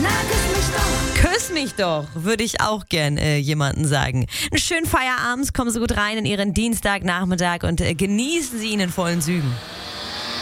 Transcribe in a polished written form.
Na, küss mich doch. Küss mich doch, würde ich auch gern jemanden sagen. Einen schönen Feierabend, kommen Sie gut rein in Ihren Dienstagnachmittag und genießen Sie ihn in vollen Zügen.